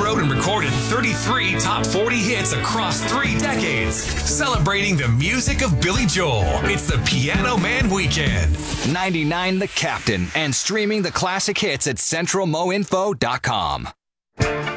wrote and recorded 33 top 40 hits across 3 decades, celebrating the music of Billy Joel. It's the Piano Man Weekend. 99 The Captain, and streaming the classic hits at centralmoinfo.com.